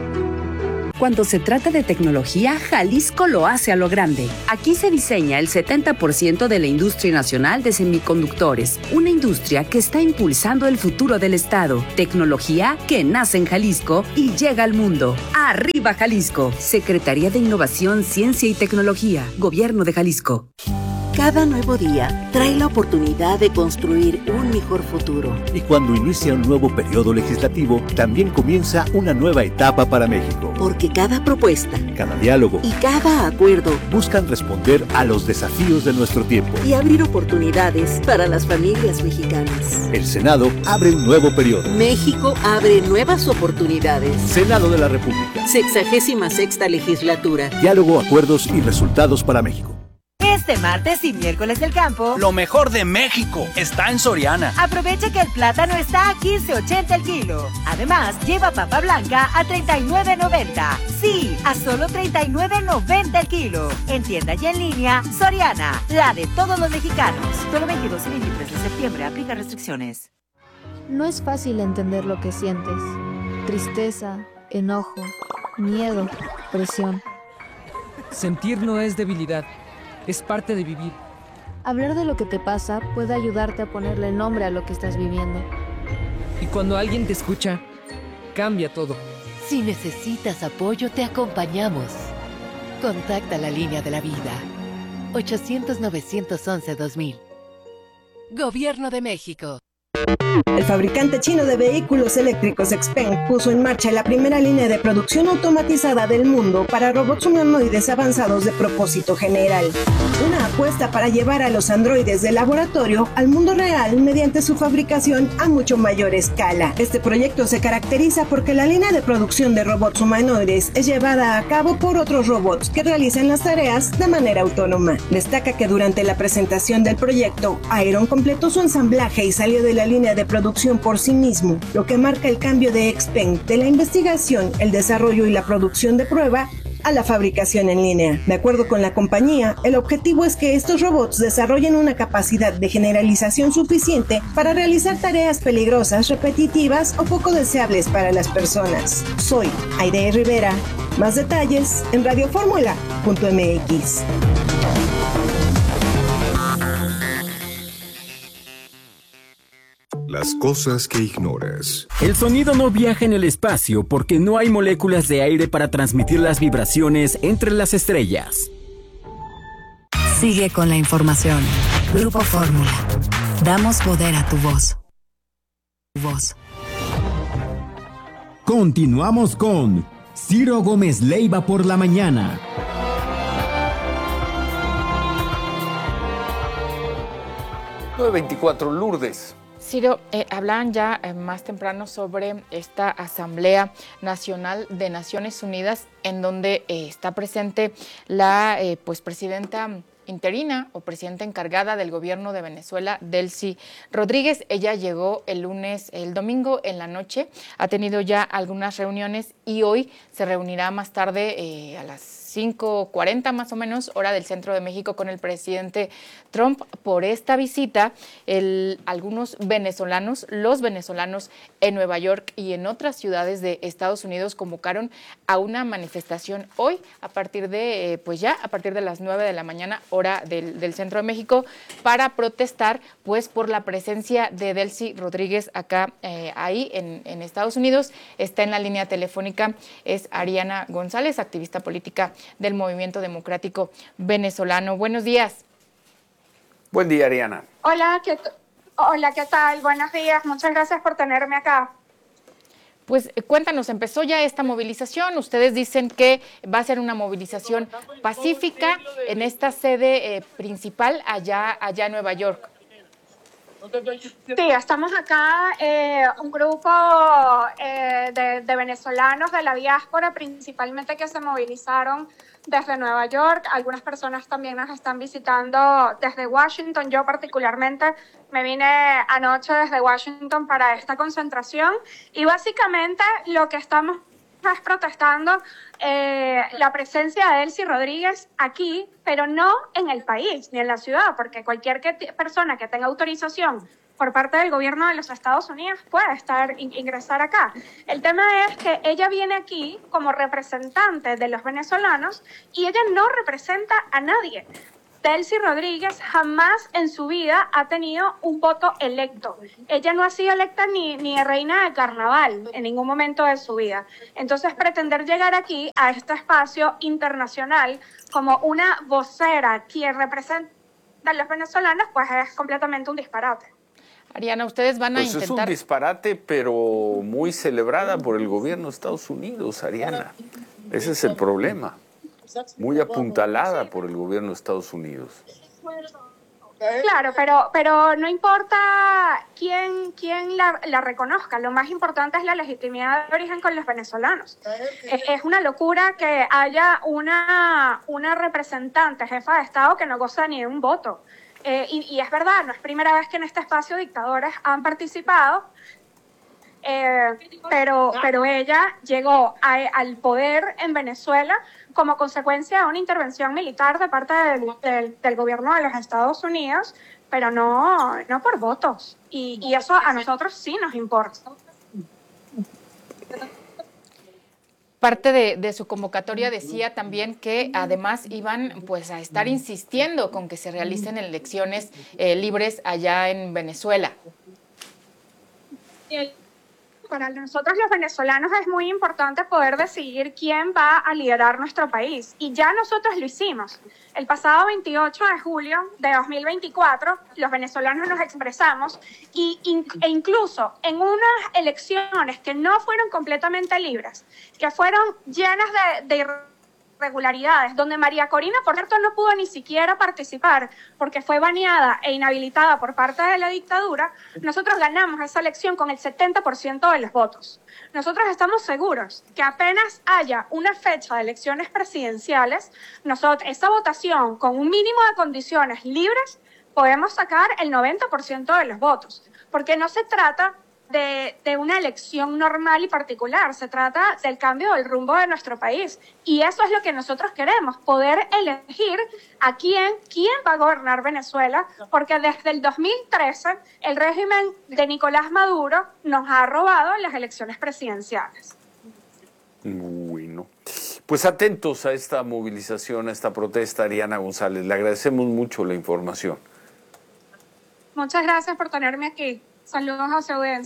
Cuando se trata de tecnología, Jalisco lo hace a lo grande. Aquí se diseña el 70% de la industria nacional de semiconductores, una industria que está impulsando el futuro del estado. Tecnología que nace en Jalisco y llega al mundo. ¡Arriba Jalisco! Secretaría de Innovación, Ciencia y Tecnología, Gobierno de Jalisco. Cada nuevo día trae la oportunidad de construir un mejor futuro. Y cuando inicia un nuevo periodo legislativo, también comienza una nueva etapa para México. Porque cada propuesta, cada diálogo y cada acuerdo buscan responder a los desafíos de nuestro tiempo y abrir oportunidades para las familias mexicanas. El Senado abre un nuevo periodo. México abre nuevas oportunidades. Senado de la República. 66ª legislatura. Diálogo, acuerdos y resultados para México. Este martes y miércoles del campo, lo mejor de México está en Soriana. Aprovecha que el plátano está a 15.80 el kilo. Además, lleva papa blanca a 39.90. Sí, a solo 39.90 el kilo. En tienda y en línea, Soriana, la de todos los mexicanos. Solo 22 y 23 de septiembre, aplica restricciones. No es fácil entender lo que sientes. Tristeza, enojo, miedo, presión. Sentir no es debilidad. Es parte de vivir. Hablar de lo que te pasa puede ayudarte a ponerle nombre a lo que estás viviendo. Y cuando alguien te escucha, cambia todo. Si necesitas apoyo, te acompañamos. Contacta la línea de la vida. 800-911-2000. Gobierno de México. El fabricante chino de vehículos eléctricos XPeng puso en marcha la primera línea de producción automatizada del mundo para robots humanoides avanzados de propósito general. Una apuesta para llevar a los androides del laboratorio al mundo real mediante su fabricación a mucho mayor escala. Este proyecto se caracteriza porque la línea de producción de robots humanoides es llevada a cabo por otros robots que realizan las tareas de manera autónoma. Destaca que durante la presentación del proyecto, Iron completó su ensamblaje y salió de la línea de producción por sí mismo, lo que marca el cambio de XPeng de la investigación, el desarrollo y la producción de prueba a la fabricación en línea. De acuerdo con la compañía, el objetivo es que estos robots desarrollen una capacidad de generalización suficiente para realizar tareas peligrosas, repetitivas o poco deseables para las personas. Soy Aide Rivera. Más detalles en radioformula.mx. Las cosas que ignoras. El sonido no viaja en el espacio porque no hay moléculas de aire para transmitir las vibraciones entre las estrellas. Sigue con la información. Grupo Fórmula. Damos poder a tu voz. Continuamos con Ciro Gómez Leiva por la mañana. .24 Lourdes. Ciro, hablaban ya más temprano sobre esta Asamblea Nacional de Naciones Unidas en donde está presente la presidenta interina o presidenta encargada del gobierno de Venezuela, Delcy Rodríguez. Ella llegó el domingo en la noche, ha tenido ya algunas reuniones y hoy se reunirá más tarde a las 5:40 más o menos, hora del centro de México, con el presidente Trump. Por esta visita, algunos venezolanos, los venezolanos en Nueva York y en otras ciudades de Estados Unidos convocaron a una manifestación hoy a partir de las 9 de la mañana, hora del centro de México, para protestar por la presencia de Delcy Rodríguez acá, ahí en Estados Unidos. Está en la línea telefónica, es Ariana González, activista política del Movimiento Democrático Venezolano. Buenos días. Buen día, Ariana. Hola, ¿qué tal? Buenos días. Muchas gracias por tenerme acá. Pues cuéntanos, empezó ya esta movilización, ustedes dicen que va a ser una movilización pacífica en esta sede principal allá en Nueva York. Sí, estamos acá, un grupo de venezolanos de la diáspora, principalmente que se movilizaron desde Nueva York. Algunas personas también nos están visitando desde Washington. Yo particularmente me vine anoche desde Washington para esta concentración y básicamente lo que estamos es protestando la presencia de Delcy Rodríguez aquí, pero no en el país ni en la ciudad, porque cualquier persona que tenga autorización por parte del gobierno de los Estados Unidos puede ingresar acá. El tema es que ella viene aquí como representante de los venezolanos y ella no representa a nadie. Delcy Rodríguez jamás en su vida ha tenido un voto electo. Ella no ha sido electa ni reina de carnaval en ningún momento de su vida. Entonces, pretender llegar aquí a este espacio internacional como una vocera quien representa a los venezolanos, pues es completamente un disparate. Ariana, ustedes van a intentar... Es un disparate, pero muy celebrada por el gobierno de Estados Unidos, Ariana. Ese es el problema. Muy apuntalada por el gobierno de Estados Unidos. Claro, pero no importa quién la reconozca, lo más importante es la legitimidad de origen con los venezolanos. Es una locura que haya una representante, jefa de Estado, que no goza ni de un voto. Y es verdad, no es primera vez que en este espacio dictadores han participado, pero ella llegó al poder en Venezuela como consecuencia de una intervención militar de parte del gobierno de los Estados Unidos, pero no por votos. Y eso a nosotros sí nos importa. Parte de su convocatoria decía también que además iban pues a estar insistiendo con que se realicen elecciones libres allá en Venezuela. Para nosotros los venezolanos es muy importante poder decidir quién va a liderar nuestro país. Y ya nosotros lo hicimos. El pasado 28 de julio de 2024, los venezolanos nos expresamos e incluso en unas elecciones que no fueron completamente libres, que fueron llenas de irregularidades, donde María Corina, por cierto, no pudo ni siquiera participar porque fue baneada e inhabilitada por parte de la dictadura, nosotros ganamos esa elección con el 70% de los votos. Nosotros estamos seguros que apenas haya una fecha de elecciones presidenciales, esa votación con un mínimo de condiciones libres, podemos sacar el 90% de los votos, porque no se trata de una elección normal y particular, se trata del cambio del rumbo de nuestro país. Y eso es lo que nosotros queremos, poder elegir a quién va a gobernar Venezuela, porque desde el 2013 el régimen de Nicolás Maduro nos ha robado las elecciones presidenciales. Bueno, pues atentos a esta movilización, a esta protesta, Ariana González. Le agradecemos mucho la información. Muchas gracias por tenerme aquí. Saludos a su audiencia.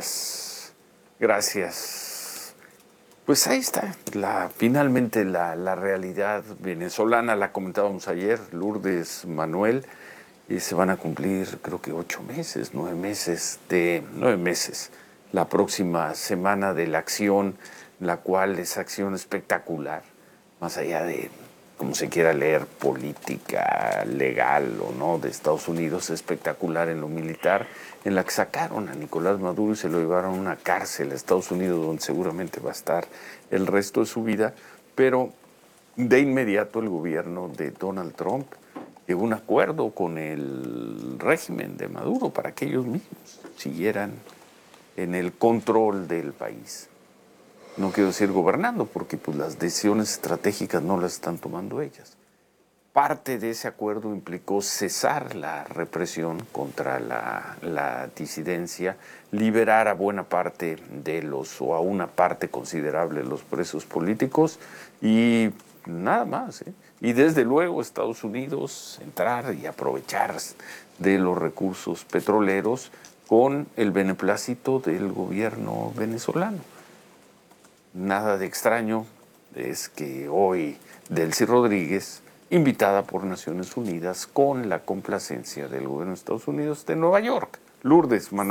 Gracias. Pues ahí está, finalmente la realidad venezolana, la comentábamos ayer, Lourdes, Manuel, y se van a cumplir creo que 9 meses, la próxima semana de la acción, la cual es acción espectacular, más allá de como se quiera leer, política, legal o no, de Estados Unidos, espectacular en lo militar, en la que sacaron a Nicolás Maduro y se lo llevaron a una cárcel a Estados Unidos, donde seguramente va a estar el resto de su vida, pero de inmediato el gobierno de Donald Trump llegó a un acuerdo con el régimen de Maduro para que ellos mismos siguieran en el control del país. No quiero decir gobernando, porque pues, las decisiones estratégicas no las están tomando ellas. Parte de ese acuerdo implicó cesar la represión contra la disidencia, liberar a buena parte o a una parte considerable de los presos políticos y nada más. Y desde luego Estados Unidos entrar y aprovechar de los recursos petroleros con el beneplácito del gobierno venezolano. Nada de extraño es que hoy Delcy Rodríguez, invitada por Naciones Unidas con la complacencia del gobierno de Estados Unidos de Nueva York. Lourdes, Manuel.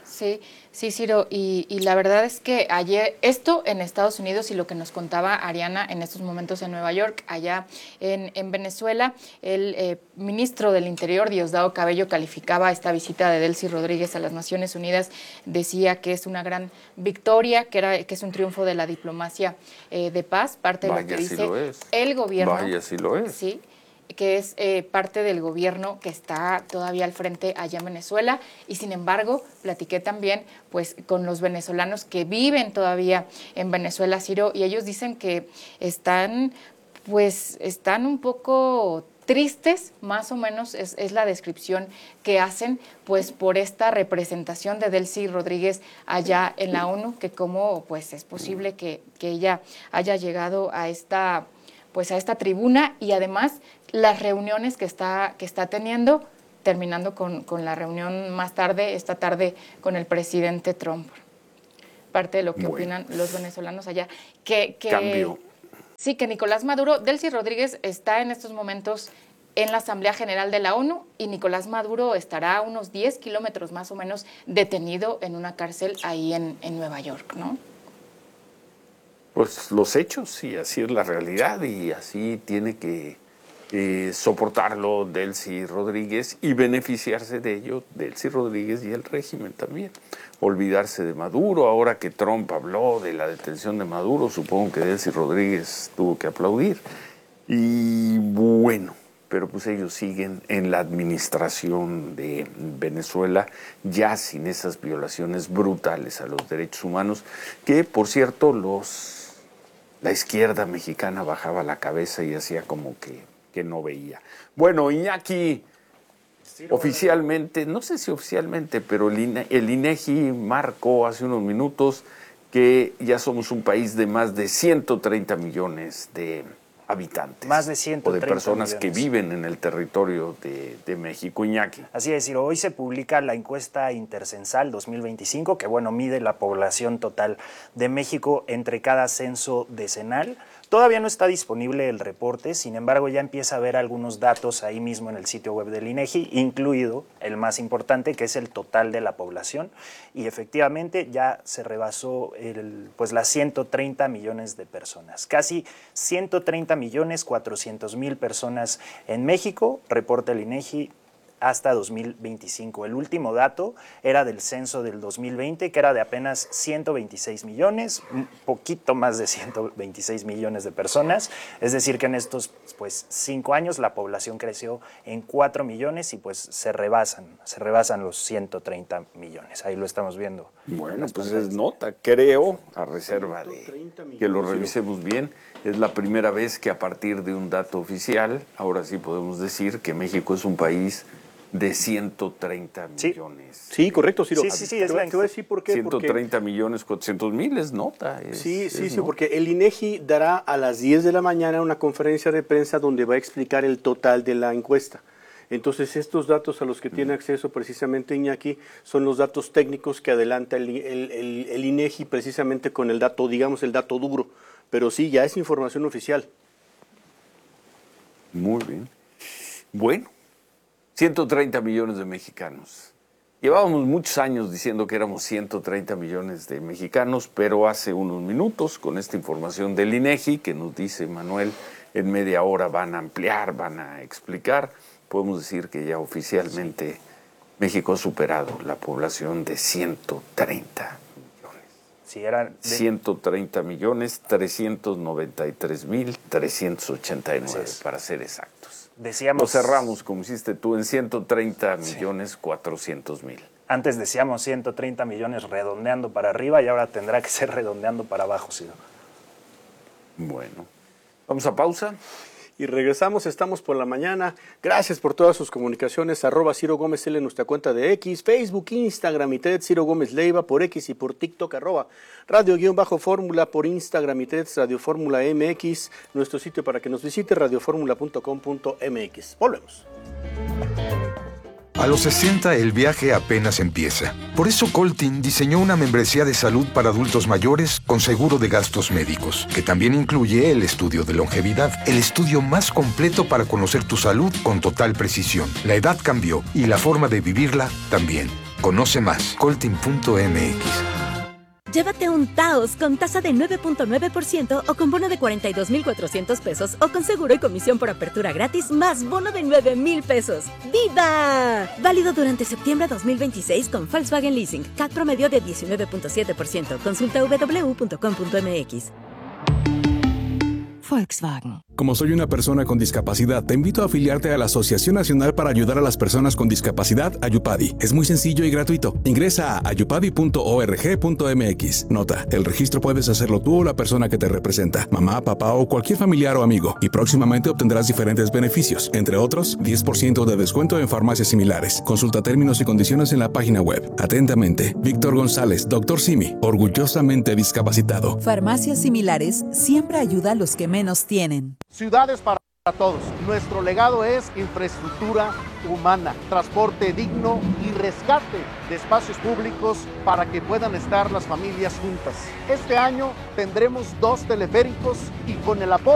Sí, Ciro, y la verdad es que ayer, esto en Estados Unidos y lo que nos contaba Ariana en estos momentos en Nueva York, allá en Venezuela, el ministro del Interior, Diosdado Cabello, calificaba esta visita de Delcy Rodríguez a las Naciones Unidas, decía que es una gran victoria, que es un triunfo de la diplomacia de paz, parte de lo que dice el gobierno. Vaya, sí lo es. Sí, que es parte del gobierno que está todavía al frente allá en Venezuela, y sin embargo platiqué también pues con los venezolanos que viven todavía en Venezuela, Ciro, y ellos dicen que están un poco tristes, más o menos es la descripción que hacen, pues por esta representación de Delcy Rodríguez allá en la ONU, que cómo pues es posible que ella haya llegado a esta tribuna, y además las reuniones que está teniendo, terminando con la reunión más tarde, esta tarde, con el presidente Trump. Parte de lo que opinan los venezolanos allá. Cambio. Sí, que Nicolás Maduro, Delcy Rodríguez está en estos momentos en la Asamblea General de la ONU, y Nicolás Maduro estará a unos 10 kilómetros más o menos detenido en una cárcel ahí en Nueva York, ¿no? Pues los hechos, y así es la realidad, y así tiene que soportarlo Delcy Rodríguez y beneficiarse de ello Delcy Rodríguez y el régimen también. Olvidarse de Maduro. Ahora que Trump habló de la detención de Maduro, supongo que Delcy Rodríguez tuvo que aplaudir. Y bueno, pero pues ellos siguen en la administración de Venezuela, ya sin esas violaciones brutales a los derechos humanos, que por cierto la izquierda mexicana bajaba la cabeza y hacía como que no veía. Bueno, Iñaki, oficialmente, no sé si oficialmente, pero el INEGI marcó hace unos minutos que ya somos un país de más de 130 millones de habitantes. Más de 130 o de personas millones. Que viven en el territorio de México. Iñaki. Así es, Ciro. Hoy se publica la encuesta Intercensal 2025, que mide la población total de México entre cada censo decenal. Todavía no está disponible el reporte, sin embargo ya empieza a haber algunos datos ahí mismo en el sitio web del INEGI, incluido el más importante, que es el total de la población, y efectivamente ya se rebasó las 130 millones de personas. Casi 130.400.000 personas en México, reporta el INEGI, hasta 2025. El último dato era del censo del 2020, que era de apenas 126 millones, un poquito más de 126 millones de personas. Es decir, que en estos 5 años la población creció en 4 millones y se rebasan los 130 millones. Ahí lo estamos viendo. Bueno, pues es nota, creo, a reserva de que lo revisemos bien. Es la primera vez que a partir de un dato oficial, ahora sí podemos decir que México es un país de 130 millones. Sí, correcto, Ciro. Sí, te voy a decir por qué. 130 millones 400,000 es nota. Sí, porque el INEGI dará a las 10 de la mañana una conferencia de prensa donde va a explicar el total de la encuesta. Entonces, estos datos a los que tiene acceso precisamente Iñaki son los datos técnicos que adelanta el INEGI precisamente con el dato, digamos, el dato duro. Pero sí, ya es información oficial. Muy bien. Bueno. 130 millones de mexicanos. Llevábamos muchos años diciendo que éramos 130 millones de mexicanos, pero hace unos minutos, con esta información del INEGI, que nos dice Manuel, en media hora van a ampliar, van a explicar, podemos decir que ya oficialmente México ha superado la población de 130 millones. Sí, eran 130 millones 393,389, para ser exactos. Decíamos, lo cerramos, como hiciste tú, en 130 millones 400,000. Antes decíamos 130 millones redondeando para arriba y ahora tendrá que ser redondeando para abajo, Ciro. Bueno, vamos a pausa. Y regresamos, estamos por la mañana. Gracias por todas sus comunicaciones. @Ciro Gómez L en nuestra cuenta de X, Facebook, Instagram y TED, Ciro Gómez Leiva por X y por TikTok, @Radio_Fórmula por Instagram y TED, Radio Fórmula MX, nuestro sitio para que nos visite, radioformula.com.mx. Volvemos. A los 60 el viaje apenas empieza. Por eso Coltin diseñó una membresía de salud para adultos mayores con seguro de gastos médicos, que también incluye el estudio de longevidad, el estudio más completo para conocer tu salud con total precisión. La edad cambió y la forma de vivirla también. Conoce más, coltin.mx. Llévate un Taos con tasa de 9.9% o con bono de 42,400 pesos o con seguro y comisión por apertura gratis más bono de 9,000 pesos. ¡Viva! Válido durante septiembre 2026 con Volkswagen Leasing. CAT promedio de 19.7%. Consulta www.com.mx. Volkswagen. Como soy una persona con discapacidad, te invito a afiliarte a la Asociación Nacional para Ayudar a las Personas con Discapacidad, Ayupadi. Es muy sencillo y gratuito. Ingresa a ayupadi.org.mx. Nota, el registro puedes hacerlo tú o la persona que te representa, mamá, papá o cualquier familiar o amigo, y próximamente obtendrás diferentes beneficios, entre otros, 10% de descuento en farmacias similares. Consulta términos y condiciones en la página web. Atentamente, Víctor González, Dr. Simi, orgullosamente discapacitado. Farmacias Similares siempre ayuda a los que menos tienen. Ciudades para todos. Nuestro legado es infraestructura humana, transporte digno y rescate de espacios públicos para que puedan estar las familias juntas. Este año tendremos 2 teleféricos y con el apoyo